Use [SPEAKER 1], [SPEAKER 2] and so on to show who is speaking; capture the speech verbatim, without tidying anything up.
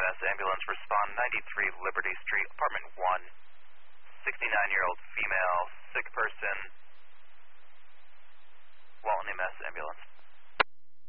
[SPEAKER 1] S ambulance, respond ninety-three Liberty Street, apartment one, sixty-nine-year-old female, sick person, Walton E M S ambulance.